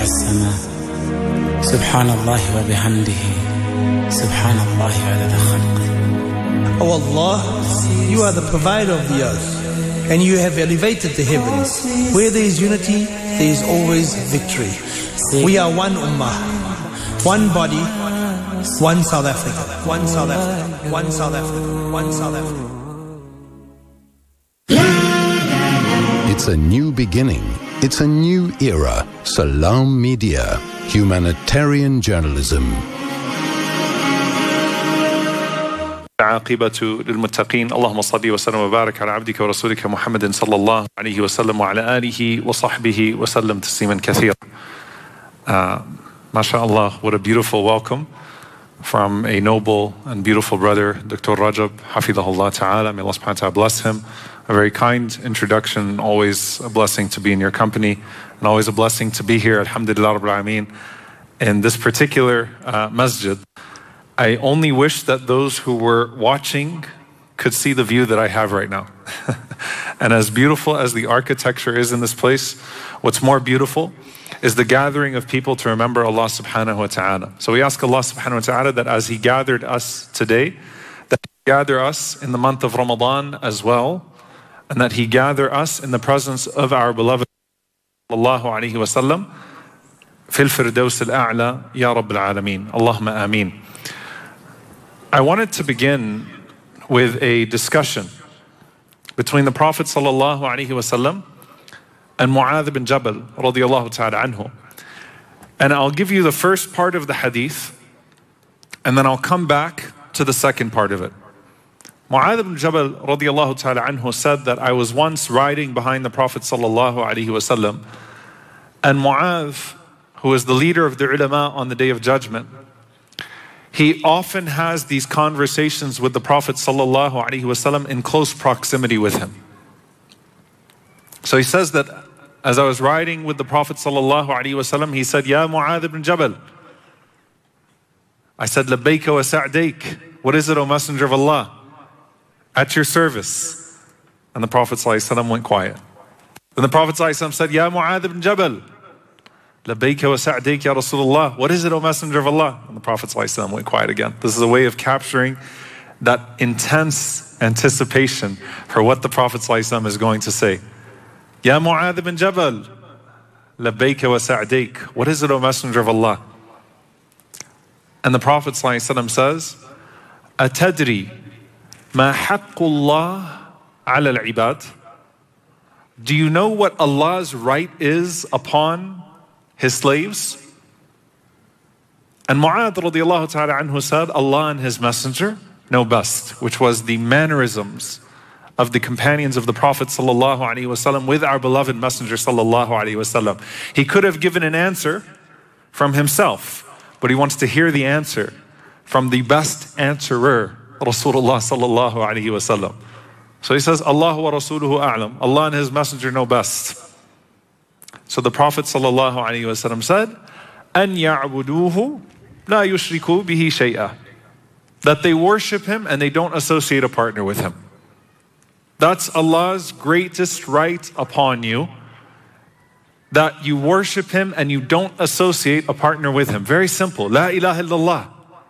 رفيع السماء سبحان الله وبحمده سبحان الله عدد خلقه. O Allah, you are the provider of the earth, and you have elevated the heavens. Where there is unity, there is always victory. We are one ummah, one body, one South Africa, one South Africa, one South Africa, one South Africa. It's a new beginning. It's a new era. Salam Media, humanitarian journalism. عاقبة للمتقين. اللهم صل وسلم وبارك على عبدك ورسولك محمد صلى الله عليه وسلم وعلى آله وصحبه وسلم تسليما كثيرا. MashaAllah, what a beautiful welcome from a noble and beautiful brother, Dr. Rajab, Hafidahullah Ta'ala. May Allah subhanahu wa ta'ala bless him. A very kind introduction, always a blessing to be in your company, and always a blessing to be here, alhamdulillah rabbil alameen, in this particular masjid. I only wish that those who were watching could see the view that I have right now. And as beautiful as the architecture is in this place, what's more beautiful is the gathering of people to remember Allah subhanahu wa ta'ala. So we ask Allah subhanahu wa ta'ala that as He gathered us today, that He gather us in the month of Ramadan as well, and that He gather us in the presence of our beloved sallallahu alayhi wa sallam fil firdaus al-a'la ya rabbil alameen. Allahumma ameen. I wanted to begin with a discussion between the Prophet sallallahu alaihi wasallam and Mu'adh bin Jabal radiyallahu ta'ala anhu. And I'll give you the first part of the hadith, and then I'll come back to the second part of it. Mu'adh bin Jabal radiyallahu ta'ala anhu said that I was once riding behind the Prophet sallallahu alaihi wasallam, and Mu'adh, who is the leader of the ulama on the Day of Judgment, he often has these conversations with the Prophet sallallahu alaihi wasallam in close proximity with him. So he says that as I was riding with the Prophet sallallahu alaihi wasallam, he said, "Ya Mu'adh ibn Jabal." I said, "Labbayka wa sa'dayk." What is it, O Messenger of Allah? At your service. And the Prophet sallallahu alaihi wasallam went quiet. Then the Prophet sallallahu alaihi wasallam said, "Ya Mu'adh ibn Jabal." Labbayka wa sa'dayk ya Rasulullah. What is it, O Messenger of Allah? And the Prophet ﷺ went quiet again. This is a way of capturing that intense anticipation for what the Prophet ﷺ is going to say. Ya Mu'adh ibn Jabal. Labbayka wa sa'dayk. What is it, O Messenger of Allah? And the Prophet ﷺ says, Atadri ma haqqullah ala al-ibad. Do you know what Allah's right is upon His slaves? And Mu'adh radiyallahu ta'ala anhu said, Allah and His Messenger know best, which was the mannerisms of the companions of the Prophet sallallahu alaihi wasallam with our beloved Messenger sallallahu alaihi wasallam. He could have given an answer from himself, but he wants to hear the answer from the best answerer, Rasulullah sallallahu alaihi wasallam. So he says, Allah wa rasuluhu a'lam. Allah and His Messenger know best. So the Prophet sallallahu alaihi wasallam said, "An ya'buduhu la yushriku bihi shay'a." That they worship Him and they don't associate a partner with Him. That's Allah's greatest right upon you, that you worship Him and you don't associate a partner with Him. Very simple. La ilaha illallah.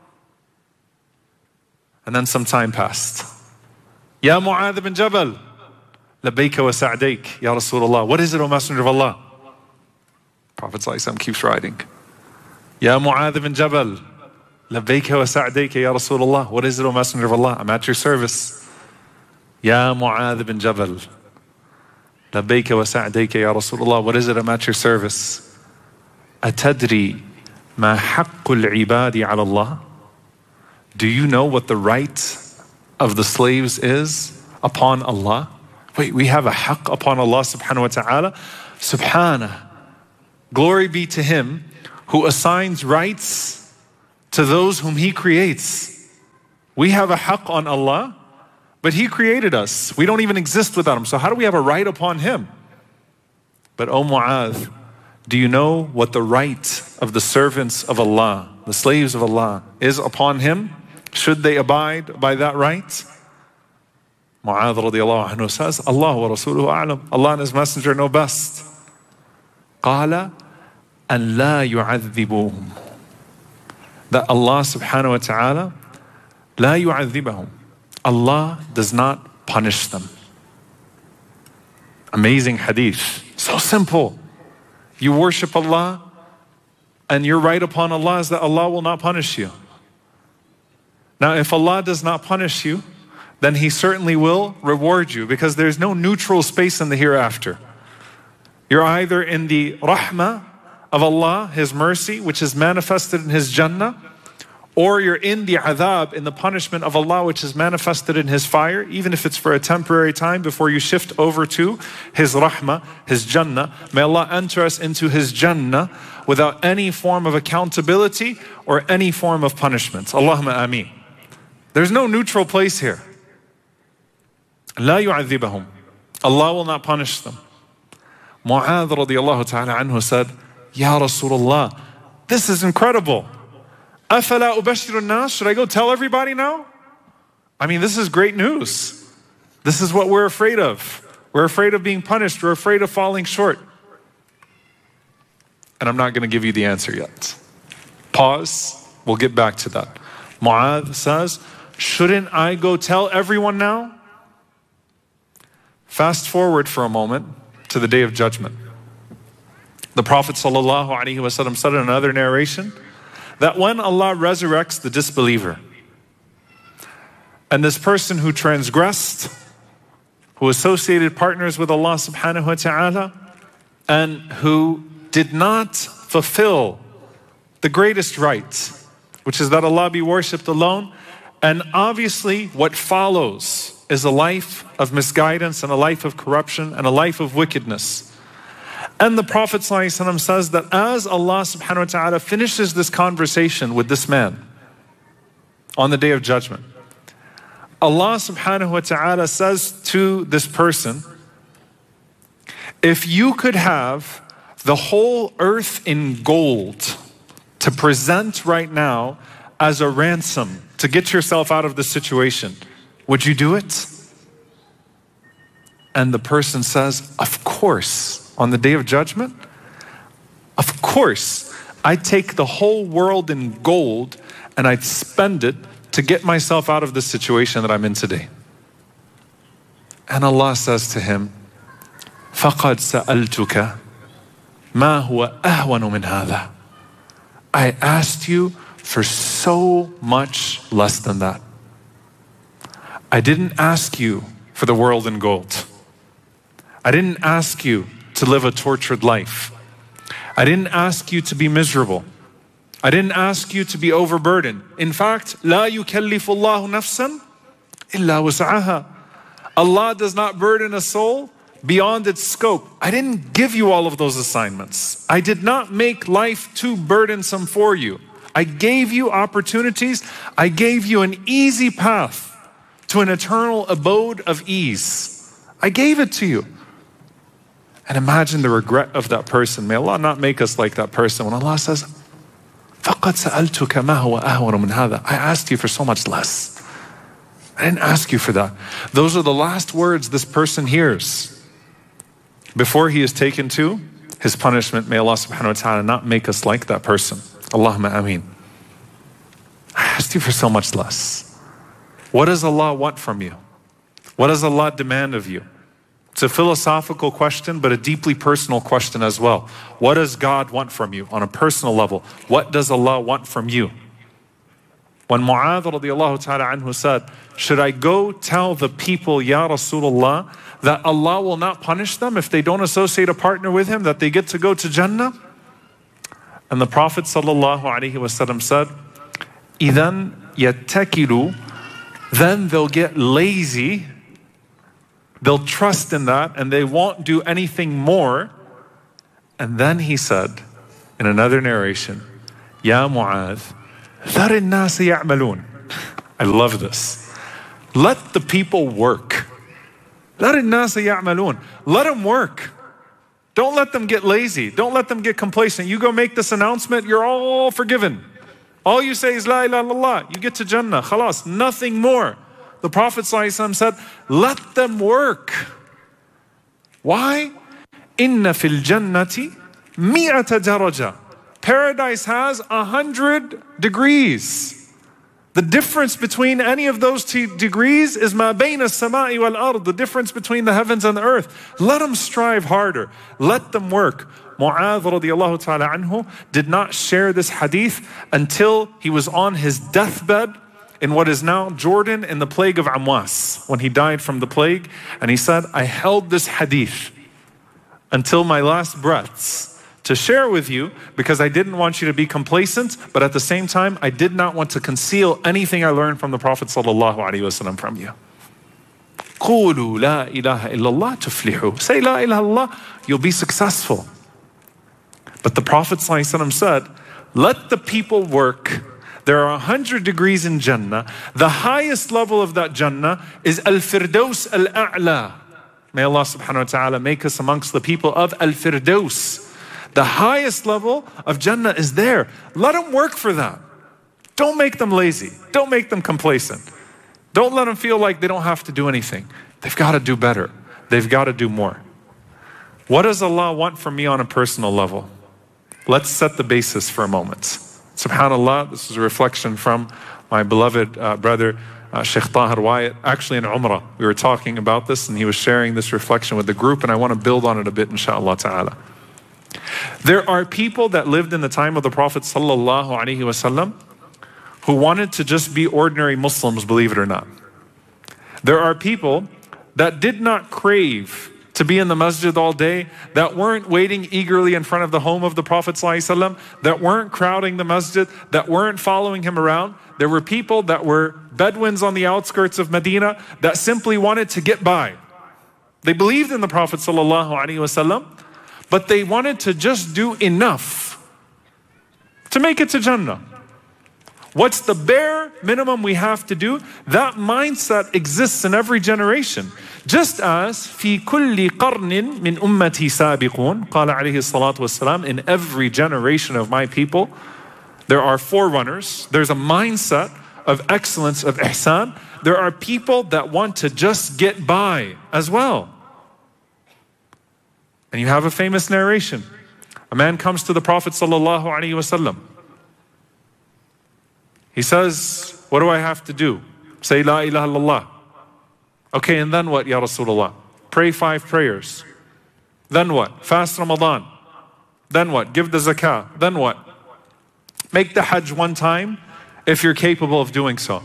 And then some time passed. Ya Mu'adh ibn Jabal. Labbayka wa sa'dayk ya Rasulullah. What is it, O Messenger of Allah? Prophet ﷺ keeps writing. Ya Mu'adh ibn Jabal. Labbayka wa sa'dayka ya Rasulullah. What is it, O Messenger of Allah? I'm at your service. Ya Mu'adh ibn Jabal. Labbayka wa sa'dayka ya Rasulullah. What is it? I'm at your service. Atadri ma haqqul ibadi ala Allah. Do you know what the right of the slaves is upon Allah? Wait, we have a haqq upon Allah subhanahu wa ta'ala? Subhanah. Glory be to Him who assigns rights to those whom He creates. We have a haqq on Allah, but He created us. We don't even exist without Him. So how do we have a right upon Him? But O Mu'adh, do you know what the right of the servants of Allah, the slaves of Allah, is upon Him? Should they abide by that right? Mu'adh radiallahu anhu says, Allah wa rasuluhu a'lam. Allah and His Messenger know best. قال أن لا يعذبوهم. That Allah subhanahu wa ta'ala لا يعذبهم. Allah does not punish them. Amazing hadith. So simple. You worship Allah and you're right upon Allah is that Allah will not punish you. Now if Allah does not punish you, then He certainly will reward you, because there's no neutral space in the hereafter. You're either in the rahmah of Allah, His mercy, which is manifested in His Jannah, or you're in the adhab, in the punishment of Allah, which is manifested in His fire, even if it's for a temporary time before you shift over to His rahmah, His Jannah. May Allah enter us into His Jannah without any form of accountability or any form of punishment. Allahumma ameen. There's no neutral place here. لا يعذبهم. Allah will not punish them. Mu'adh radiyallahu ta'ala anhu said, Ya Rasulullah, this is incredible. أَفَلَا أُبَشِّرُ النَّاسِ? Should I go tell everybody now? I mean, this is great news. This is what we're afraid of. We're afraid of being punished. We're afraid of falling short. And I'm not going to give you the answer yet. Pause. We'll get back to that. Mu'adh says, shouldn't I go tell everyone now? Fast forward for a moment to the Day of Judgment. The Prophet ﷺ said in another narration that when Allah resurrects the disbeliever, and this person who transgressed, who associated partners with Allah subhanahu wa ta'ala, and who did not fulfill the greatest right, which is that Allah be worshipped alone, and obviously what follows is a life of misguidance and a life of corruption and a life of wickedness. And the Prophet ﷺ says that as Allah subhanahu wa ta'ala finishes this conversation with this man on the Day of Judgment, Allah subhanahu wa ta'ala says to this person, if you could have the whole earth in gold to present right now as a ransom to get yourself out of the situation, would you do it? And the person says, of course. On the Day of Judgment, of course, I'd take the whole world in gold and I'd spend it to get myself out of the situation that I'm in today. And Allah says to him, فَقَدْ سَأَلْتُكَ مَا هُوَ أَهْوَنُ مِنْ هَذَا. I asked you for so much less than that. I didn't ask you for the world in gold. I didn't ask you to live a tortured life. I didn't ask you to be miserable. I didn't ask you to be overburdened. In fact, لا يكلف الله نفسا إلا وسعها. Allah does not burden a soul beyond its scope. I didn't give you all of those assignments. I did not make life too burdensome for you. I gave you opportunities. I gave you an easy path to an eternal abode of ease. I gave it to you. And imagine the regret of that person. May Allah not make us like that person. When Allah says, فَقَدْ سَأَلْتُكَ مَا هُوَ أَهْوَنُ مِنْ هَذَا. I asked you for so much less. I didn't ask you for that. Those are the last words this person hears before he is taken to his punishment. May Allah subhanahu wa ta'ala not make us like that person. Allahumma ameen. I asked you for so much less. What does Allah want from you? What does Allah demand of you? It's a philosophical question, but a deeply personal question as well. What does God want from you on a personal level? What does Allah want from you? When Mu'adh radiyallahu ta'ala anhu said, should I go tell the people, Ya Rasulullah, that Allah will not punish them if they don't associate a partner with Him, that they get to go to Jannah? And the Prophet sallallahu alaihi wasallam said, إِذَنْ يَتَّكِلُوا, then they'll get lazy. They'll trust in that and they won't do anything more. And then he said in another narration, Ya Mu'adh, ذَرِ النَّاسِ يَعْمَلُونَ. I love this. Let the people work. ذَرِ النَّاسِ يَعْمَلُونَ. Let them work. Don't let them get lazy. Don't let them get complacent. You go make this announcement, you're all forgiven. All you say is La ilaha illallah. You get to Jannah. Khalas, nothing more. The Prophet ﷺ said, let them work. Why? إِنَّ فِي الْجَنَّةِ mi'ata daraja. Paradise has 100 degrees. The difference between any of those 2 degrees is ma bayna as-sama'i wal ard, the difference between the heavens and the earth. Let them strive harder. Let them work. Mu'adh radiallahu ta'ala anhu did not share this hadith until he was on his deathbed in what is now Jordan in the plague of Amwas, when he died from the plague. And he said, I held this hadith until my last breaths to share with you, because I didn't want you to be complacent, but at the same time, I did not want to conceal anything I learned from the Prophet sallallahu alaihi wasallam from you. قولوا لا إله إلا الله تفلحوا. Say la ilaha illallah, you'll be successful. But the Prophet sallallahu alaihi wasallam said, let the people work. There are 100 degrees in Jannah. The highest level of that Jannah is Al-Firdaus Al-A'la. May Allah subhanahu wa ta'ala make us amongst the people of Al-Firdaus. The highest level of Jannah is there. Let them work for that. Don't make them lazy. Don't make them complacent. Don't let them feel like they don't have to do anything. They've got to do better. They've got to do more. What does Allah want from me on a personal level? Let's set the basis for a moment. SubhanAllah, this is a reflection from my beloved brother, Sheikh Tahir Wyatt, actually in Umrah. We were talking about this and he was sharing this reflection with the group, and I want to build on it a bit, inshaAllah ta'ala. There are people that lived in the time of the Prophet sallallahu alaihi wasallam who wanted to just be ordinary Muslims, believe it or not. There are people that did not crave to be in the masjid all day, that weren't waiting eagerly in front of the home of the Prophet ﷺ, that weren't crowding the masjid, that weren't following him around. There were people that were Bedouins on the outskirts of Medina that simply wanted to get by. They believed in the Prophet ﷺ, but they wanted to just do enough to make it to Jannah. What's the bare minimum we have to do? That mindset exists in every generation. Just as في كل قرن من أمتي سابقون قال عليه الصلاة والسلام, in every generation of my people there are forerunners. There's a mindset of excellence, of ihsan. There are people that want to just get by as well. And you have a famous narration. A man comes to the Prophet sallallahu alaihi wasallam. He says, what do I have to do? Say la ilaha illallah. Okay, and then what, Ya Rasulullah? Pray 5 prayers. Then what? Fast Ramadan. Then what? Give the zakah. Then what? Make the hajj 1 time if you're capable of doing so.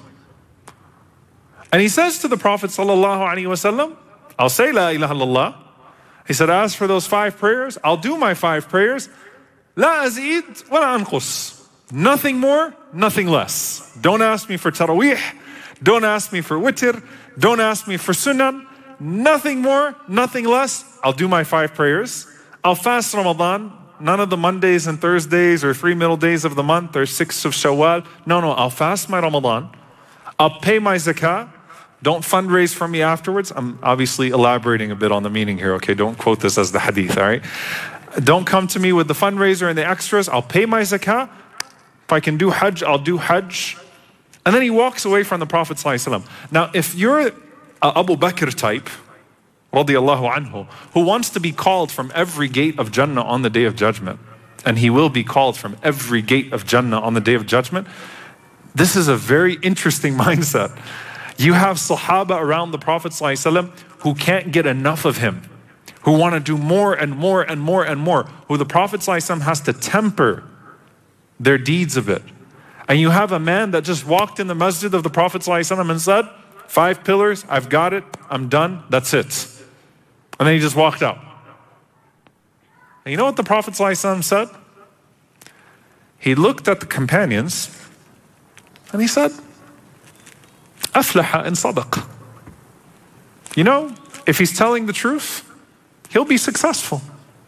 And he says to the Prophet sallallahu alaihi wasallam, I'll say la ilaha illallah. He said, as for those 5 prayers, I'll do my 5 prayers. La azid wa la anqus. Nothing more, nothing less. Don't ask me for taraweeh. Don't ask me for witr. Don't ask me for sunnah. Nothing more, nothing less. I'll do my 5 prayers. I'll fast Ramadan. None of the Mondays and Thursdays or 3 middle days of the month or 6 of Shawwal. No, I'll fast my Ramadan. I'll pay my zakah. Don't fundraise for me afterwards. I'm obviously elaborating a bit on the meaning here, okay? Don't quote this as the hadith, all right? Don't come to me with the fundraiser and the extras. I'll pay my zakah. If I can do hajj, I'll do hajj. And then he walks away from the Prophet ﷺ. Now, if you're Abu Bakr type, radiyallahu anhu, who wants to be called from every gate of Jannah on the Day of Judgment, and he will be called from every gate of Jannah on the Day of Judgment, this is a very interesting mindset. You have Sahaba around the Prophet ﷺ who can't get enough of him, who want to do more and more and more and more, who the Prophet ﷺ has to temper their deeds a bit. And you have a man that just walked in the masjid of the Prophet ﷺ and said, 5 pillars, I've got it, I'm done, that's it. And then he just walked out. And you know what the Prophet ﷺ said? He looked at the companions and he said, Aflaha in sadaq. You know, if he's telling the truth, he'll be successful.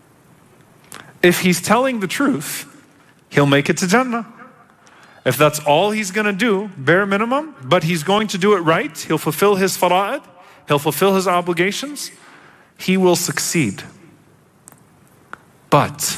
If he's telling the truth, he'll make it to Jannah. If that's all he's going to do, bare minimum, but he's going to do it right, he'll fulfill his fara'id, he'll fulfill his obligations, he will succeed. But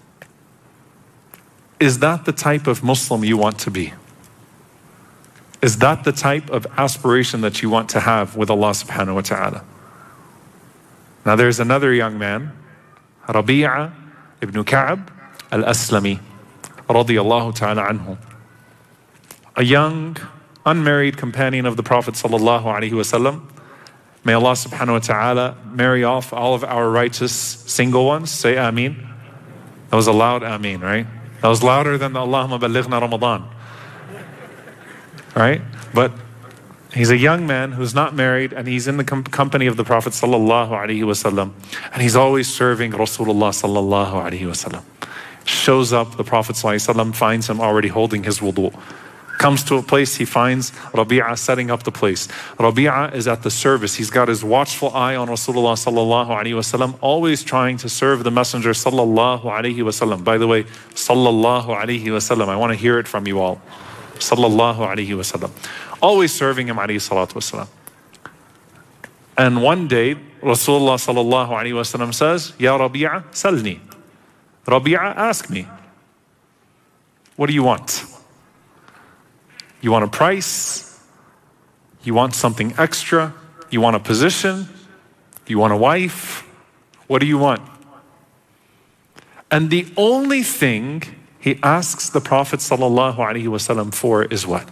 is that the type of Muslim you want to be? Is that the type of aspiration that you want to have with Allah subhanahu wa ta'ala? Now there's another young man, Rabi'a ibn Ka'b al-Aslami, radiyallahu ta'ala anhu. A young, unmarried companion of the Prophet sallallahu alaihi wasallam. May Allah subhanahu wa ta'ala marry off all of our righteous single ones. Say Ameen. That was a loud Ameen, right? That was louder than the Allahumma balighna Ramadan. Right? But he's a young man who's not married, and he's in the company of the Prophet sallallahu alaihi wasallam, and he's always serving Rasulullah sallallahu alaihi wasallam. Shows up, the Prophet sallallahu alaihi wasallam finds him already holding his wudu. Comes to a place, he finds Rabi'a setting up the place. Rabi'a is at the service. He's got his watchful eye on Rasulullah sallallahu alaihi wasallam, always trying to serve the Messenger sallallahu alaihi wasallam. By the way, sallallahu alaihi wasallam, I want to hear it from you all. Sallallahu alaihi wasallam. Always serving him alayhi salatu wasallam. And one day, Rasulullah sallallahu alaihi wasallam says, Ya Rabi'a, salni. Rabi'a, ask me. What do you want? You want a price? You want something extra? You want a position? You want a wife? What do you want? And the only thing he asks the Prophet sallallahu alaihi wasallam for is what?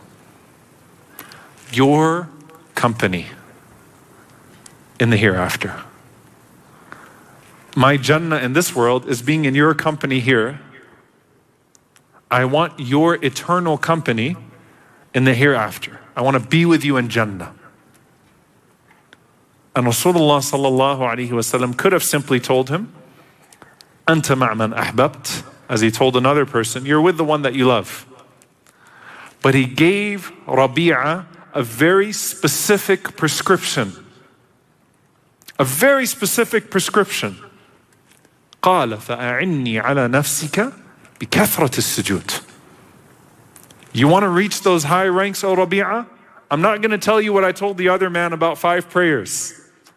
Your company in the hereafter. My Jannah in this world is being in your company here. I want your eternal company in the hereafter. I want to be with you in Jannah. And Rasulullah sallallahu alaihi wasallam could have simply told him, Anta ma'man ahbabt, as he told another person, you're with the one that you love. But he gave Rabi'a a very specific prescription. A very specific prescription. قال فأعني على نفسك بكثرة السجود. You want to reach those high ranks, O Rabi'a? I'm not going to tell you what I told the other man about 5 prayers.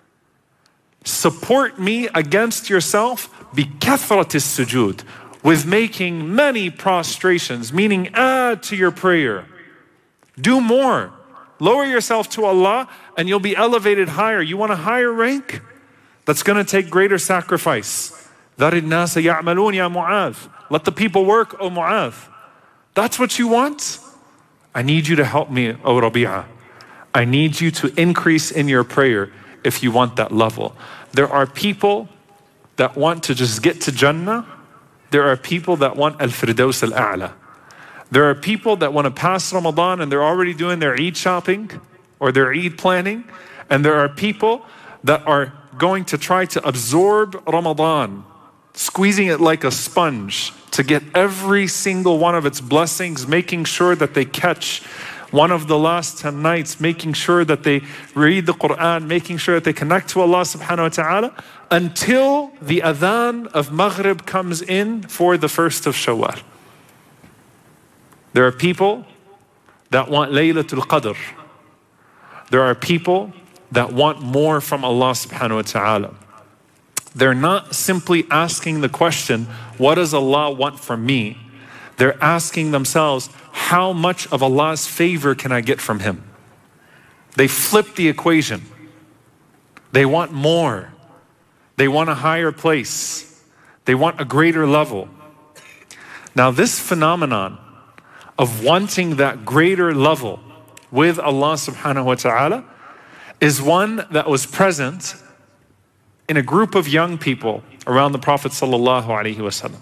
Support me against yourself بكثرة السجود, with making many prostrations, meaning add to your prayer. Do more. Lower yourself to Allah and you'll be elevated higher. You want a higher rank? That's going to take greater sacrifice. ذَرِ النَّاسَ يَعْمَلُونَ يَا مُعَاذ. Let the people work, O Mu'adh. That's what you want? I need you to help me, O Rabi'a. I need you to increase in your prayer if you want that level. There are people that want to just get to Jannah. There are people that want Al-Firdaus Al-A'la. There are people that want to pass Ramadan and they're already doing their Eid shopping or their Eid planning. And there are people that are going to try to absorb Ramadan, squeezing it like a sponge to get every single one of its blessings, making sure that they catch one of the last 10 nights, making sure that they read the Quran, making sure that they connect to Allah subhanahu wa ta'ala until the adhan of Maghrib comes in for the 1st of Shawwal. There are people that want Laylatul Qadr. There are people that want more from Allah subhanahu wa ta'ala. They're not simply asking the question, what does Allah want from me? They're asking themselves, how much of Allah's favor can I get from Him? They flip the equation. They want more. They want a higher place. They want a greater level. Now this phenomenon of wanting that greater level with Allah subhanahu wa ta'ala is one that was present in a group of young people around the Prophet sallallahu alaihi wasallam.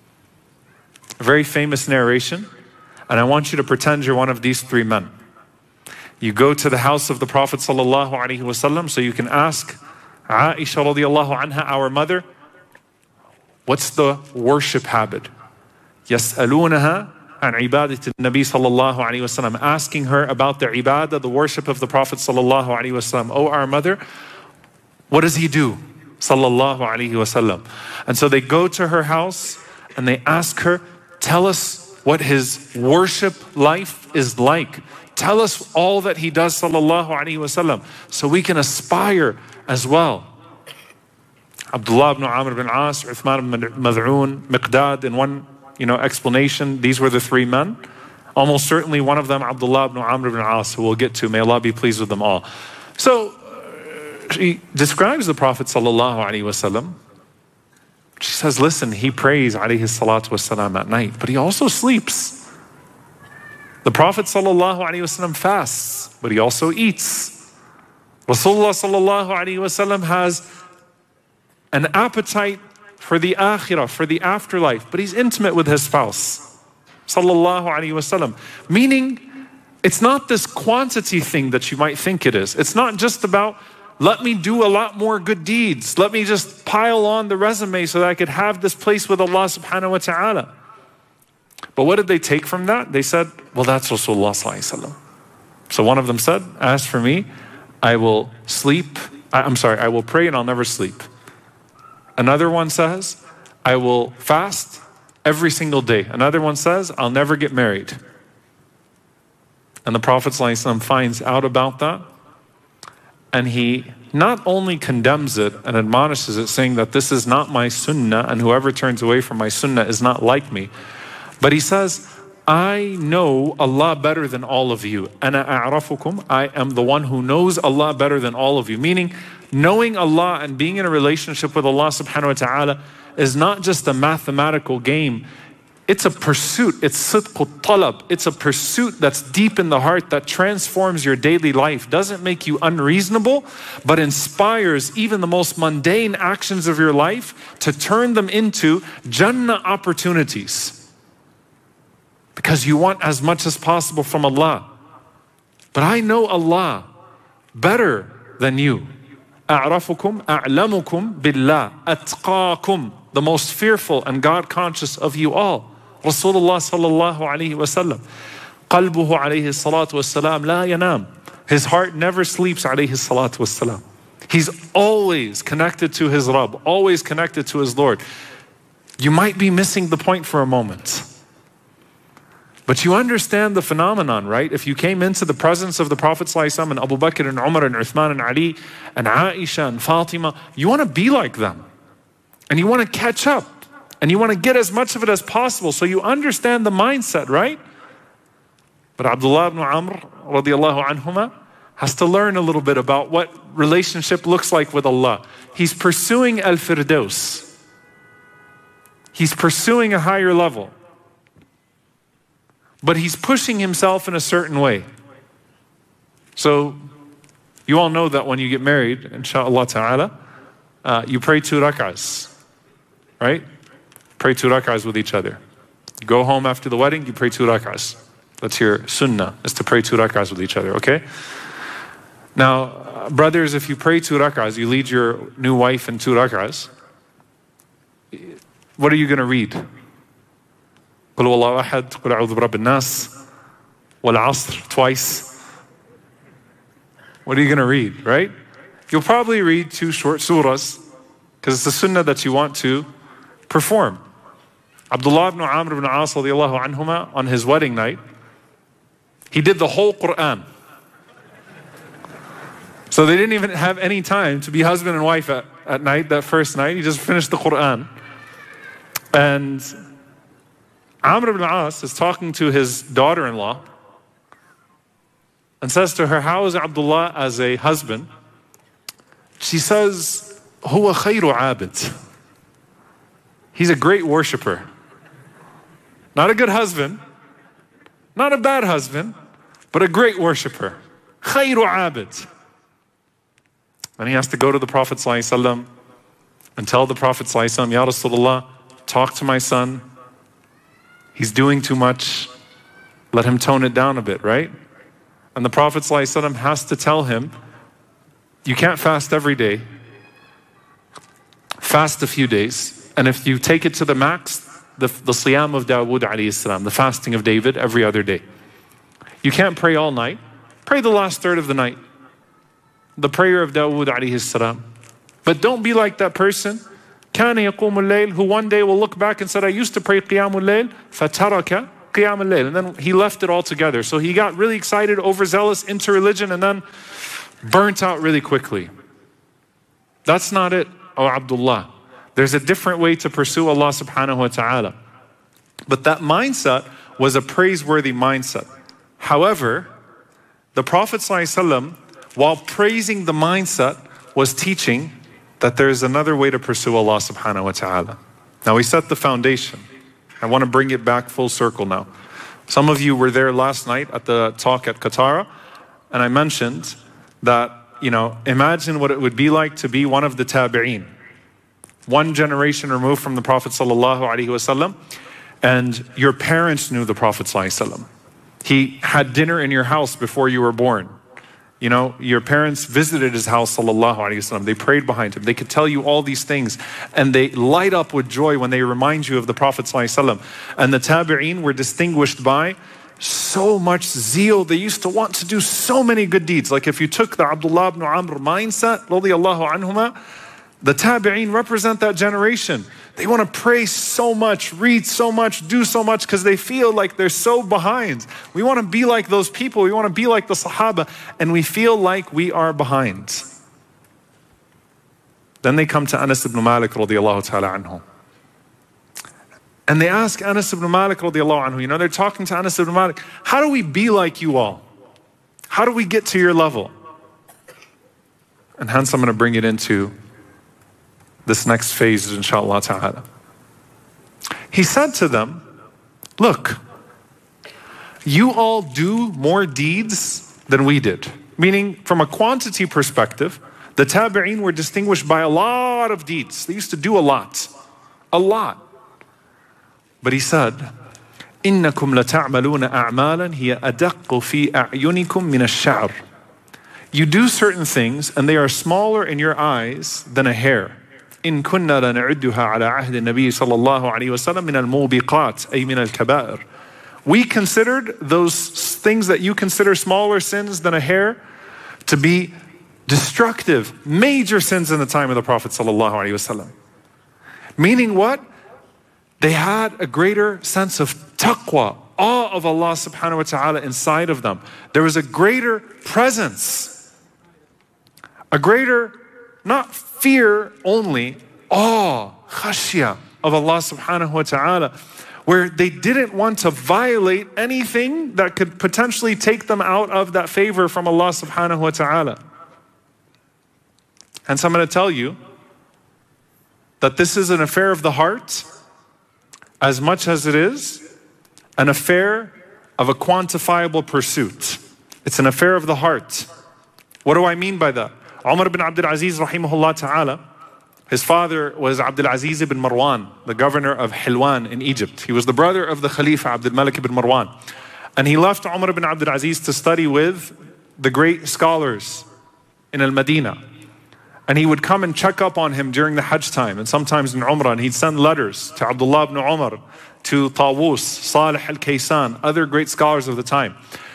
A very famous narration, and I want you to pretend you're one of these 3 men. You go to the house of the Prophet sallallahu alaihi wasallam, so you can ask Aisha radiallahu anha, our mother, what's the worship habit? يسألونها عن عبادة النبي صلى الله عليه وسلم, asking her about the ibadah, the worship of the Prophet sallallahu alaihi wasallam. Oh, our mother, what does he do? Sallallahu alaihi wasallam. And so they go to her house and they ask her, tell us what his worship life is like. Tell us all that he does, sallallahu alaihi wasallam, so we can aspire as well. Abdullah ibn Amr ibn As, Uthman ibn Mad'un, Miqdad, in one explanation, these were the 3 men. Almost certainly one of them, Abdullah ibn Amr ibn As, who we'll get to. May Allah be pleased with them all. So she describes the Prophet sallallahu alaihi wasallam. She says, listen, he prays alayhi salatu wasalam at night, but he also sleeps. The Prophet sallallahu alaihi wasallam fasts, but he also eats. Rasulullah sallallahu alaihi wasallam has an appetite for the akhirah, for the afterlife, but he's intimate with his spouse. Sallallahu alaihi wasallam. Meaning, it's not this quantity thing that you might think it is. It's not just about, let me do a lot more good deeds. Let me just pile on the resume so that I could have this place with Allah subhanahu wa ta'ala. But what did they take from that? They said, well, that's Rasulullah sallallahu alaihi wasallam. So one of them said, as for me, I will pray and I'll never sleep. Another one says, I will fast every single day. Another one says, I'll never get married. And the Prophet ﷺ finds out about that, and he not only condemns it and admonishes it, saying that this is not my sunnah, and whoever turns away from my sunnah is not like me, but he says, I know Allah better than all of you. Ana a'rafukum, I am the one who knows Allah better than all of you. Meaning, knowing Allah and being in a relationship with Allah subhanahu wa ta'ala is not just a mathematical game. It's a pursuit. It's sidq talab. It's a pursuit that's deep in the heart that transforms your daily life. Doesn't make you unreasonable, but inspires even the most mundane actions of your life to turn them into Jannah opportunities. Because you want as much as possible from Allah. But I know Allah better than you. أعرفكم أعلمكم بالله أتقاكم, the most fearful and God conscious of you all. Rasulullah sallallahu alayhi wa sallam. قلبه عليه الصلاة والسلام لا ينام. His heart never sleeps alayhi salatu wassalam. He's always connected to his Rabb, always connected to his Lord. You might be missing the point for a moment. But you understand the phenomenon, right? If you came into the presence of the Prophet ﷺ and Abu Bakr and Umar and Uthman and Ali and Aisha and Fatima, you want to be like them. And you want to catch up. And you want to get as much of it as possible. So you understand the mindset, right? But Abdullah ibn Amr radiallahu anhuma has to learn a little bit about what relationship looks like with Allah. He's pursuing al-Firdaus. He's pursuing a higher level. But he's pushing himself in a certain way. So you all know that when you get married, inshallah ta'ala, you pray 2 rak'ahs, right? Pray 2 rak'ahs with each other. You go home after the wedding, you pray 2 rak'ahs. That's your sunnah, is to pray 2 rak'ahs with each other, okay? Now, brothers, if you pray 2 rak'ahs, you lead your new wife in 2 rak'ahs, what are you going to read? قل هو الله أحد قل أعوذ برب الناس والعصر twice. What are you going to read, right? You'll probably read 2 short surahs because it's the sunnah that you want to perform. Abdullah ibn Amr ibn As radiallahu anhuma, on his wedding night, he did the whole Quran. So they didn't even have any time to be husband and wife at night, that first night. He just finished the Quran. And Amr ibn As is talking to his daughter-in-law and says to her, how is Abdullah as a husband? She says, huwa khayru abid. He's a great worshiper. Not a good husband, not a bad husband, but a great worshiper. Khayru abid. And he has to go to the Prophet ﷺ and tell the Prophet ﷺ, Ya Rasulullah, talk to my son. He's doing too much. Let him tone it down a bit, right? And the Prophet ﷺ has to tell him, you can't fast every day. Fast a few days. And if you take it to the max, the siyam of Dawood alayhi salam, the fasting of David every other day. You can't pray all night. Pray the last third of the night. The prayer of Dawood alayhi salam. But don't be like that person كان يقوم الليل, who one day will look back and said, I used to pray قيام الليل فترك قيام الليل, and then he left it altogether. So he got really excited, overzealous into religion, and then burnt out really quickly. That's not it, oh Abdullah. There's a different way to pursue Allah subhanahu wa ta'ala. But that mindset was a praiseworthy mindset. However, the Prophet ﷺ, while praising the mindset, was teaching that there is another way to pursue Allah subhanahu wa ta'ala. Now we set the foundation. I want to bring it back full circle now. Some of you were there last night at the talk at Qatar, and I mentioned that, imagine what it would be like to be one of the tabi'een, one generation removed from the Prophet ﷺ, and your parents knew the Prophet ﷺ. He had dinner in your house before you were born. Your parents visited his house, sallallahu alaihi wasallam. They prayed behind him. They could tell you all these things, and they light up with joy when they remind you of the Prophet sallallahu alaihi wasallam. And the tabi'een were distinguished by so much zeal. They used to want to do so many good deeds. Like if you took the Abdullah ibn Amr mindset, radiyallahu anhuma, the tabi'een represent that generation. They want to pray so much, read so much, do so much because they feel like they're so behind. We want to be like those people. We want to be like the Sahaba, and we feel like we are behind. Then they come to Anas ibn Malik radiallahu ta'ala anhu. And they ask Anas ibn Malik radiallahu anhu, they're talking to Anas ibn Malik, how do we be like you all? How do we get to your level? And hence I'm going to bring it into this next phase, inshallah ta'ala. He said to them, look, you all do more deeds than we did. Meaning, from a quantity perspective, the tabi'een were distinguished by a lot of deeds. They used to do a lot. A lot. But he said, إِنَّكُمْ لَتَعْمَلُونَ أَعْمَالًا هِيَ أَدَقُّ فِي أَعْيُنِكُمْ مِنَ الشَّعْرِ. You do certain things, and they are smaller in your eyes than a hair. إن كنا لنعدها على عهد النبي صلى الله عليه وسلم من الموبقات أي من الكبائر. We considered those things that you consider smaller sins than a hair to be destructive, major sins in the time of the Prophet صلى الله عليه وسلم. Meaning what? They had a greater sense of taqwa, awe of Allah subhanahu wa ta'ala inside of them. There was a greater presence, a greater, not fear only, awe, khashya of Allah subhanahu wa ta'ala, where they didn't want to violate anything that could potentially take them out of that favor from Allah subhanahu wa ta'ala. And so I'm going to tell you that this is an affair of the heart as much as it is an affair of a quantifiable pursuit. It's an affair of the heart. What do I mean by that? Umar ibn Abdul Aziz rahimahullah ta'ala, his father was Abdul Aziz ibn Marwan, the governor of Hilwan in Egypt. He was the brother of the Khalifa Abdul Malik ibn Marwan. And he left Umar ibn Abdul Aziz to study with the great scholars in Al-Madinah. And he would come and check up on him during the Hajj time and sometimes in Umrah. And he'd send letters to Abdullah ibn Umar, to Tawus, Salih al-Kaysan, other great scholars of the time.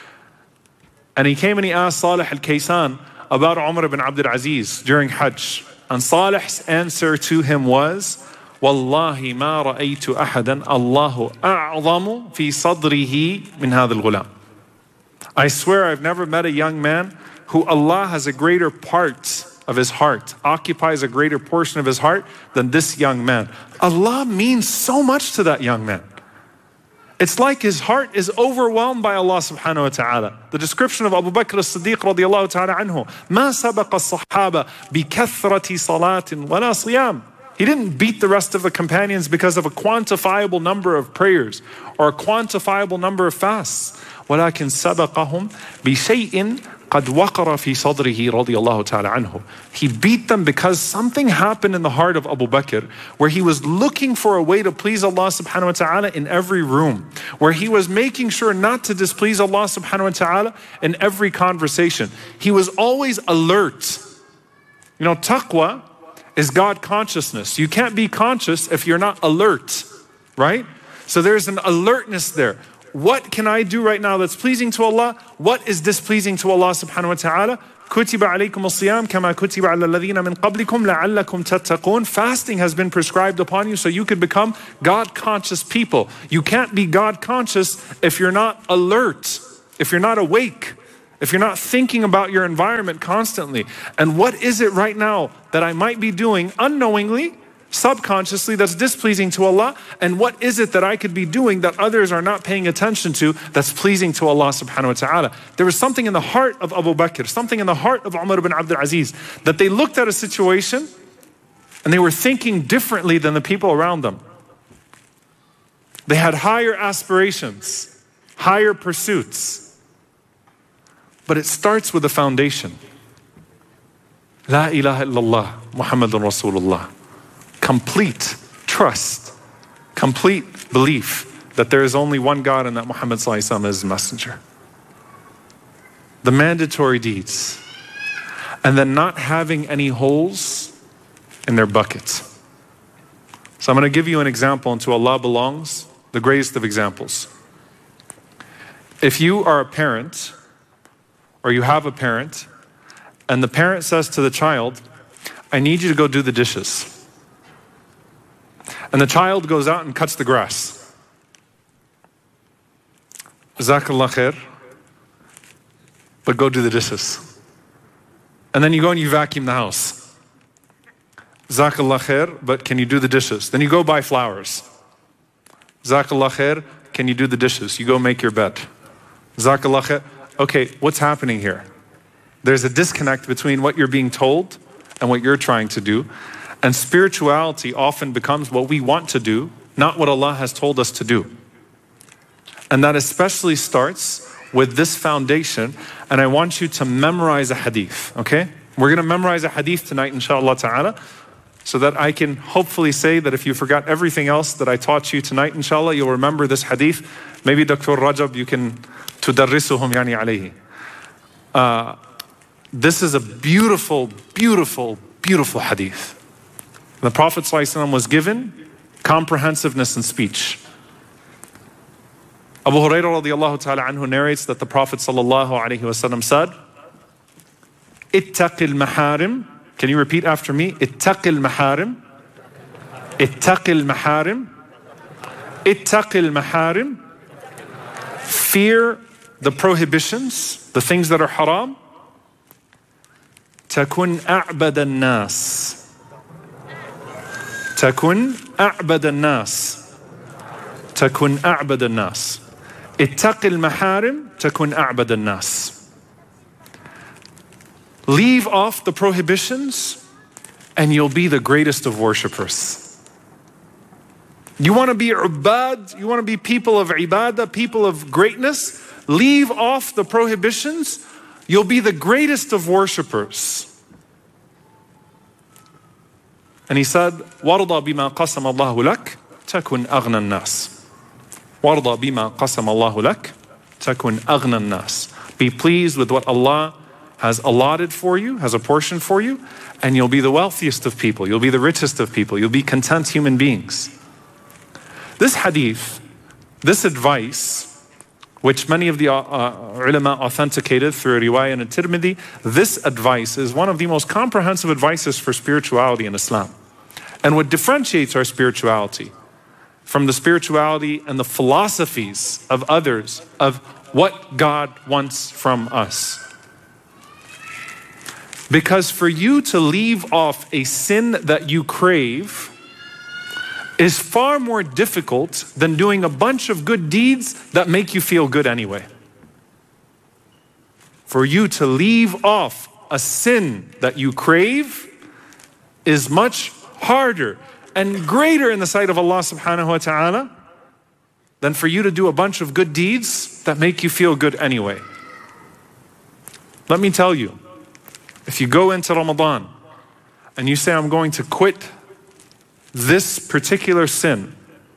And he came and he asked Salih al-Kaysan about Umar ibn Abdul Aziz during Hajj. And Salih's answer to him was, Wallahi ma ra'aytu ahadan Allahu a'zamu fi sadrihi min hadha al-ghulam. I swear I've never met a young man who Allah has a greater part of his heart, occupies a greater portion of his heart than this young man. Allah means so much to that young man. It's like his heart is overwhelmed by Allah subhanahu wa ta'ala. The description of Abu Bakr as-Siddiq radiyallahu ta'ala anhu, ما سبق الصحابة بكثرة صلاة ولا صيام. He didn't beat the rest of the companions because of a quantifiable number of prayers or a quantifiable number of fasts. ولكن سبقهم بشيء قد وقر في صدره رضي الله تعالى عنه. He beat them because something happened in the heart of Abu Bakr where he was looking for a way to please Allah subhanahu wa ta'ala in every room, where he was making sure not to displease Allah subhanahu wa ta'ala in every conversation. He was always alert. Taqwa is God consciousness. You can't be conscious if you're not alert, right? So there's an alertness there. What can I do right now that's pleasing to Allah? What is displeasing to Allah subhanahu wa ta'ala? كُتِبَ عَلَيْكُمُ الصِّيَامُ كَمَا كُتِبَ عَلَى الَّذِينَ مِنْ قَبْلِكُمْ لَعَلَّكُمْ تَتَّقُونَ. Fasting has been prescribed upon you so you could become God-conscious people. You can't be God-conscious if you're not alert, if you're not awake, if you're not thinking about your environment constantly. And what is it right now that I might be doing unknowingly, subconsciously, that's displeasing to Allah? And what is it that I could be doing that others are not paying attention to that's pleasing to Allah subhanahu wa ta'ala? There was something in the heart of Abu Bakr, something in the heart of Umar ibn Abdul Aziz, that they looked at a situation and they were thinking differently than the people around them. They had higher aspirations, higher pursuits. But it starts with a foundation. La ilaha illallah, Muhammadun Rasulullah. Complete trust, complete belief that there is only one God and that Muhammad sallallahu alaihi wasallam is his messenger. The mandatory deeds. And then not having any holes in their buckets. So I'm going to give you an example, and to Allah belongs the greatest of examples. If you are a parent, or you have a parent, and the parent says to the child, I need you to go do the dishes. And the child goes out and cuts the grass. Jazakallah khair, but go do the dishes. And then you go and you vacuum the house. Jazakallah khair, but can you do the dishes? Then you go buy flowers. Jazakallah khair, can you do the dishes? You go make your bed. Jazakallah khair. Okay, what's happening here? There's a disconnect between what you're being told and what you're trying to do. And spirituality often becomes what we want to do, not what Allah has told us to do. And that especially starts with this foundation. And I want you to memorize a hadith, okay? We're going to memorize a hadith tonight, inshallah ta'ala, so that I can hopefully say that if you forgot everything else that I taught you tonight, inshallah, you'll remember this hadith. Maybe Dr. Rajab, you can tudarrisuhum yani alayhi. This is a beautiful, beautiful, beautiful hadith. The Prophet ﷺ was given comprehensiveness in speech. Abu Hurairah radiallahu ta'ala anhu narrates that the Prophet ﷺ said, Ittaqil maharim. Can you repeat after me? Ittaqil maharim. Ittaqil maharim. Ittaqil maharim. Fear the prohibitions, the things that are haram. Takun a'bad al-nas. Takun a'bad al-nas. Takun a'bad al-nas. Ittaqil maharim. Takun a'bad al-nas. Leave off the prohibitions and you'll be the greatest of worshippers. You want to be ubad, you want to be people of ibadah, people of greatness, leave off the prohibitions, you'll be the greatest of worshippers. And he said, وَارْضَى بِمَا قَسَمَ اللَّهُ لَكَ تَكُنْ أَغْنَى النَّاسِ. وَارْضَى بِمَا قَسَمَ اللَّهُ لَكَ تَكُنْ أَغْنَى النَّاسِ. Be pleased with what Allah has allotted for you, has apportioned for you, and you'll be the wealthiest of people, you'll be the richest of people, you'll be content human beings. This hadith, this advice, which many of the ulama authenticated through riwayah and Tirmidhi, this advice is one of the most comprehensive advices for spirituality in Islam. And what differentiates our spirituality from the spirituality and the philosophies of others of what God wants from us. Because for you to leave off a sin that you crave is far more difficult than doing a bunch of good deeds that make you feel good anyway. For you to leave off a sin that you crave is much harder and greater in the sight of Allah subhanahu wa ta'ala than for you to do a bunch of good deeds that make you feel good anyway. Let me tell you, if you go into Ramadan and you say, I'm going to quit this particular sin,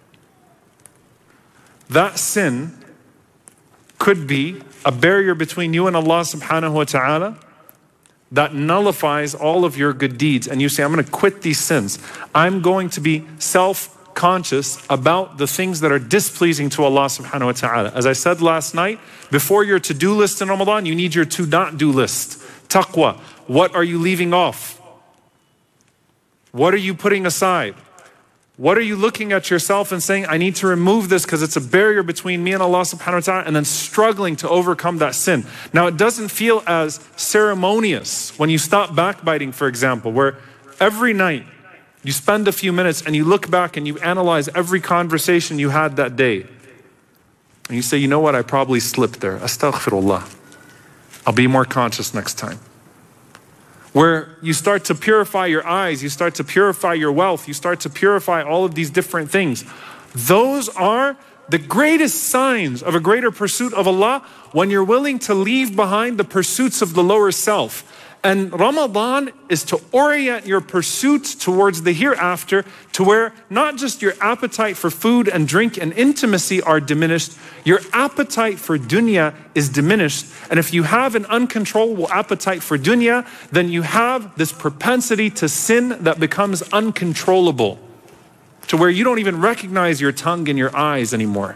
that sin could be a barrier between you and Allah subhanahu wa ta'ala that nullifies all of your good deeds. And you say, I'm going to quit these sins. I'm going to be self-conscious about the things that are displeasing to Allah subhanahu wa ta'ala. As I said last night, before your to-do list in Ramadan, you need your to-not-do list. Taqwa. What are you leaving off? What are you putting aside? What are you looking at yourself and saying, I need to remove this because it's a barrier between me and Allah subhanahu wa ta'ala, and then struggling to overcome that sin. Now it doesn't feel as ceremonious when you stop backbiting, for example, where every night you spend a few minutes and you look back and you analyze every conversation you had that day. And you say, you know what, I probably slipped there. Astaghfirullah. I'll be more conscious next time. Where you start to purify your eyes, you start to purify your wealth, you start to purify all of these different things. Those are the greatest signs of a greater pursuit of Allah, when you're willing to leave behind the pursuits of the lower self. And Ramadan is to orient your pursuits towards the hereafter, to where not just your appetite for food and drink and intimacy are diminished, your appetite for dunya is diminished. And if you have an uncontrollable appetite for dunya, then you have this propensity to sin that becomes uncontrollable, to where you don't even recognize your tongue and your eyes anymore.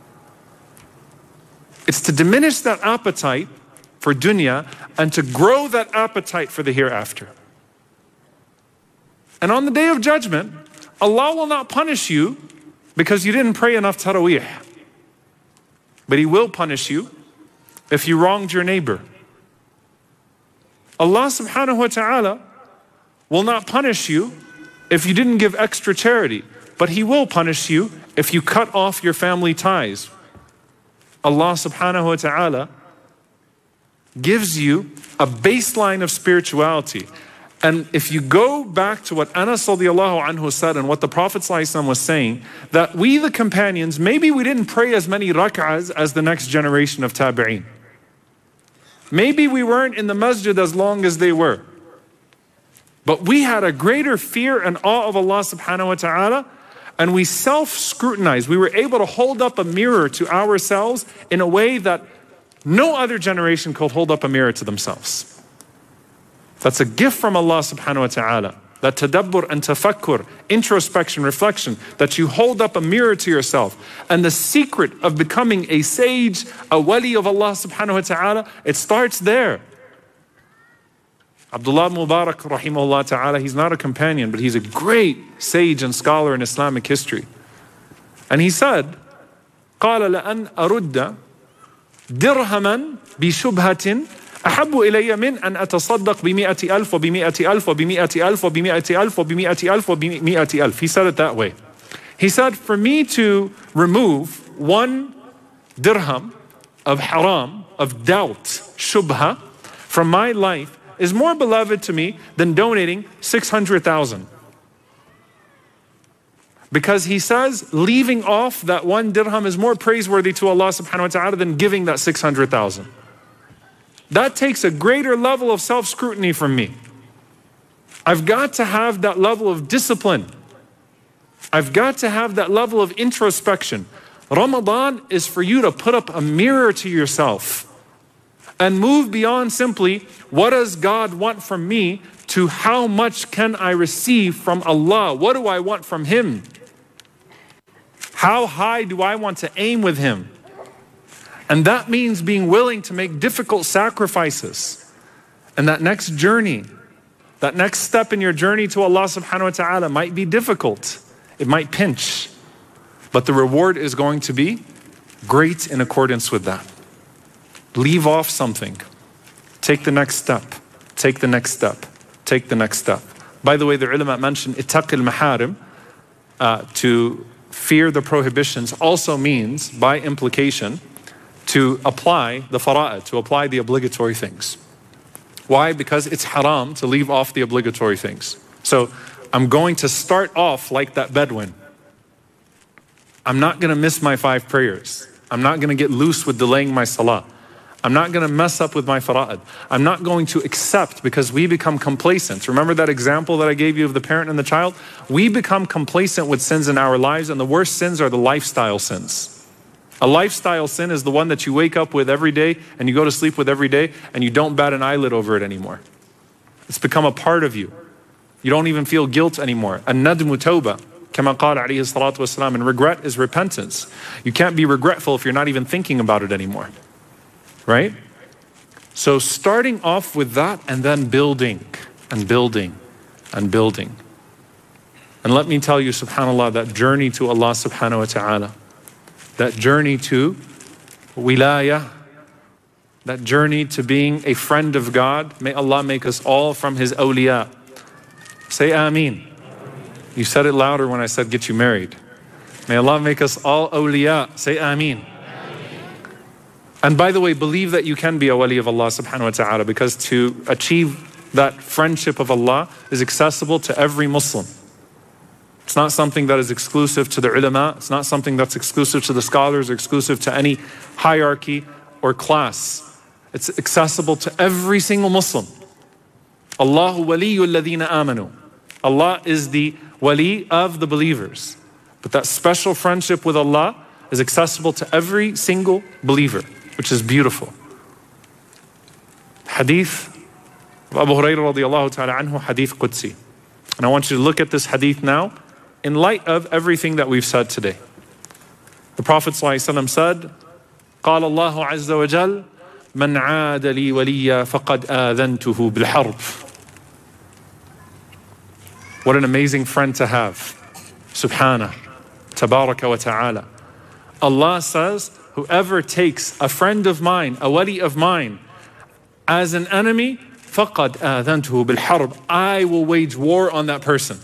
It's to diminish that appetite for dunya and to grow that appetite for the hereafter. And on the day of judgment, Allah will not punish you because you didn't pray enough taraweeh. But He will punish you if you wronged your neighbor. Allah subhanahu wa ta'ala will not punish you if you didn't give extra charity, but He will punish you if you cut off your family ties. Allah subhanahu wa ta'ala gives you a baseline of spirituality. And if you go back to what Anas radiallahu anhu said and what the Prophet ﷺ was saying, that we the companions, maybe we didn't pray as many rak'ahs as the next generation of tabi'een. Maybe we weren't in the masjid as long as they were. But we had a greater fear and awe of Allah subhanahu wa ta'ala, and we self-scrutinized. We were able to hold up a mirror to ourselves in a way that no other generation could hold up a mirror to themselves. That's a gift from Allah subhanahu wa ta'ala. That tadabbur and tafakkur, introspection, reflection, that you hold up a mirror to yourself. And the secret of becoming a sage, a wali of Allah subhanahu wa ta'ala, it starts there. Abdullah Mubarak rahimahullah ta'ala, he's not a companion, but he's a great sage and scholar in Islamic history. And he said, قال لأن أرد درهما بشبهة أحب إلي من أن أتصدق بمئة ألف وبمئة ألف وبمئة ألف وبمئة ألف وبمئة ألف وبمئة ألف. He said it that way. He said, for me to remove 1 dirham of haram, of doubt, shubha, from my life is more beloved to me than donating 600,000. Because he says leaving off that 1 dirham is more praiseworthy to Allah subhanahu wa ta'ala than giving that 600,000. That takes a greater level of self-scrutiny from me. I've got to have that level of discipline. I've got to have that level of introspection. Ramadan is for you to put up a mirror to yourself and move beyond simply, what does God want from me, to how much can I receive from Allah? What do I want from Him? How high do I want to aim with Him? And that means being willing to make difficult sacrifices. And that next journey, that next step in your journey to Allah subhanahu wa ta'ala might be difficult. It might pinch. But the reward is going to be great in accordance with that. Leave off something. Take the next step. Take the next step. Take the next step. By the way, the ulama mentioned ittaqil maharim, to fear the prohibitions, also means, by implication, to apply the fara'id, to apply the obligatory things. Why? Because it's haram to leave off the obligatory things. So I'm going to start off like that Bedouin. I'm not going to miss my 5 prayers. I'm not going to get loose with delaying my salah. I'm not going to mess up with my fara'id. I'm not going to accept, because we become complacent. Remember that example that I gave you of the parent and the child? We become complacent with sins in our lives, and the worst sins are the lifestyle sins. A lifestyle sin is the one that you wake up with every day and you go to sleep with every day and you don't bat an eyelid over it anymore. It's become a part of you. You don't even feel guilt anymore. An-nadmu tawbah, kama qala alayhi salatu wasalam. And regret is repentance. You can't be regretful if you're not even thinking about it anymore. Right? So starting off with that and then building and building and building. And let me tell you, subhanAllah, that journey to Allah subhanahu wa ta'ala, that journey to wilayah, that journey to being a friend of God, may Allah make us all from His awliya. Say Ameen. You said it louder when I said get you married. May Allah make us all awliya. Say Ameen. And by the way, believe that you can be a wali of Allah subhanahu wa ta'ala, because to achieve that friendship of Allah is accessible to every Muslim. It's not something that is exclusive to the ulama. It's not something that's exclusive to the scholars or exclusive to any hierarchy or class. It's accessible to every single Muslim. Allahu waliyul ladhina amanu. Allah is the wali of the believers. But that special friendship with Allah is accessible to every single believer, which is beautiful. Hadith of Abu Hurairah radiallahu ta'ala anhu, Hadith Qudsi. And I want you to look at this hadith now in light of everything that we've said today. The Prophet ﷺ said, قال الله عز وجل من عاد لي وليا فقد آذنته بالحرب. What an amazing friend to have. Subhanah, tabaraka wa ta'ala. Allah says, whoever takes a friend of mine, a wali of mine, as an enemy, فَقَدْ آذَنْتُهُ بِالْحَرْبِ, I will wage war on that person.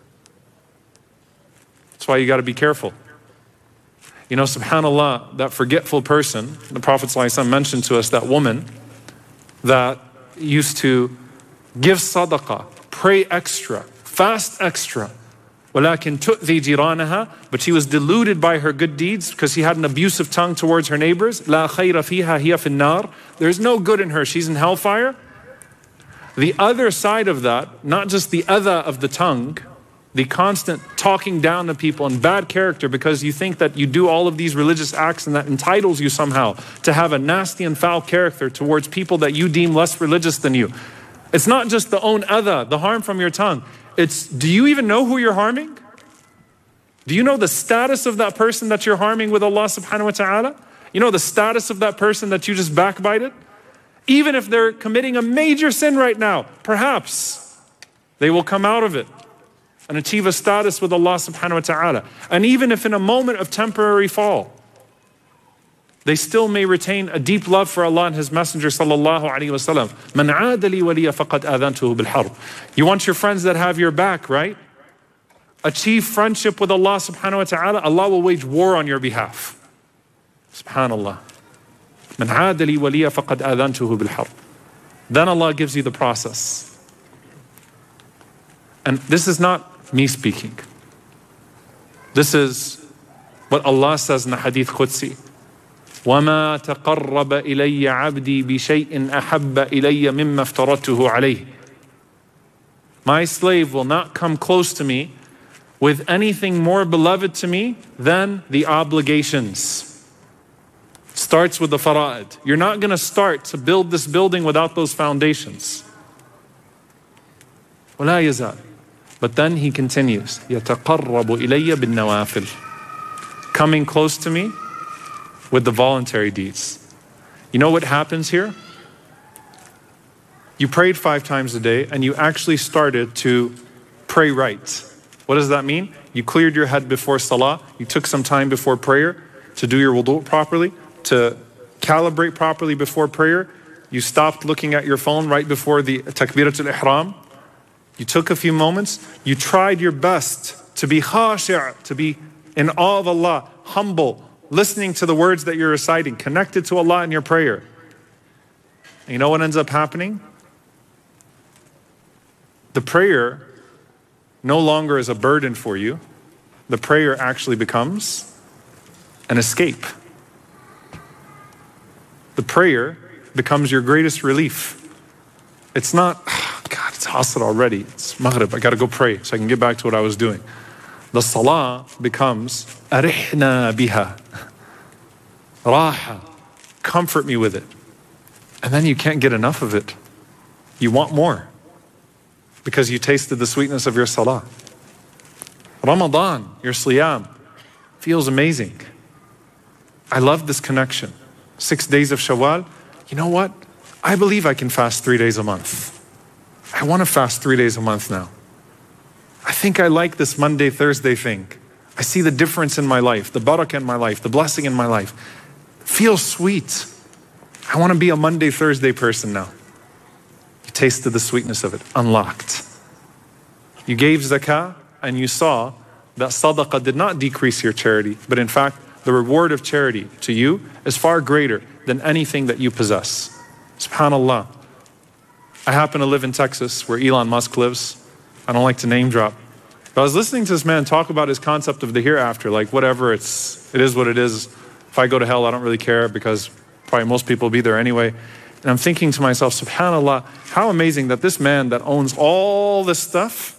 That's why you got to be careful. You know, subhanAllah, that forgetful person, the Prophet ﷺ mentioned to us that woman that used to give sadaqah, pray extra, fast extra, وَلَكِنْ تُؤْذِي جِيرَانَهَا, but she was deluded by her good deeds because she had an abusive tongue towards her neighbors. لَا خَيْرَ فِيهَا هِيَ فِي النَّارِ, there's no good in her, she's in hellfire. The other side of that, not just the adha of the tongue, the constant talking down to people and bad character because you think that you do all of these religious acts and that entitles you somehow to have a nasty and foul character towards people that you deem less religious than you. It's not just the own adha, the harm from your tongue. It's, do you even know who you're harming? Do you know the status of that person that you're harming with Allah subhanahu wa ta'ala? You know the status of that person that you just backbited? Even if they're committing a major sin right now, perhaps they will come out of it and achieve a status with Allah subhanahu wa ta'ala. And even if in a moment of temporary fall, they still may retain a deep love for Allah and His Messenger sallallahu alaihi wasallam. Man aada li waliya faqad adhantuhu bil harb. You want your friends that have your back, right? Achieve friendship with Allah subhanahu wa ta'ala. Allah will wage war on your behalf. Subhanallah. Man aada li waliya faqad adhantuhu bil harb. Then Allah gives you the process. And this is not me speaking. This is what Allah says in the Hadith Qudsi. وَمَا تَقَرَّبَ إِلَيَّ عَبْدِي بِشَيْءٍ أَحَبَّ إِلَيَّ مِمَّا افْتَرَضْتُهُ عَلَيْهِ. My slave will not come close to me with anything more beloved to me than the obligations. Starts with the fara'id. You're not going to start to build this building without those foundations. وَلَا يَزَالُ. But then he continues, يَتَقَرَّبُ إِلَيَّ بِالنَّوَافِلِ. Coming close to me with the voluntary deeds. You know what happens here? You prayed 5 times a day and you actually started to pray right. What does that mean? You cleared your head before salah, you took some time before prayer to do your wudu properly, to calibrate properly before prayer. You stopped looking at your phone right before the takbiratul ihram. You took a few moments, you tried your best to be khashi', to be in awe of Allah, humble, listening to the words that you're reciting, connected to Allah in your prayer. And you know what ends up happening? The prayer no longer is a burden for you. The prayer actually becomes an escape. The prayer becomes your greatest relief. It's not, oh God, it's Asr already. It's Maghrib, I gotta go pray so I can get back to what I was doing. The salah becomes arihna biha. Raha. Comfort me with it. And then you can't get enough of it. You want more. Because you tasted the sweetness of your salah. Ramadan, your siyam, feels amazing. I love this connection. 6 days of Shawwal. You know what? I believe I can fast 3 days a month. I want to fast 3 days a month now. I think I like this Monday, Thursday thing. I see the difference in my life, the barakah in my life, the blessing in my life. Feels sweet. I want to be a Monday, Thursday person now. You tasted the sweetness of it, unlocked. You gave zakah and you saw that sadaqah did not decrease your charity, but in fact, the reward of charity to you is far greater than anything that you possess. SubhanAllah. I happen to live in Texas where Elon Musk lives. I don't like to name drop. But I was listening to this man talk about his concept of the hereafter, like whatever, it is what it is. If I go to hell, I don't really care because probably most people will be there anyway. And I'm thinking to myself, subhanAllah, how amazing that this man that owns all this stuff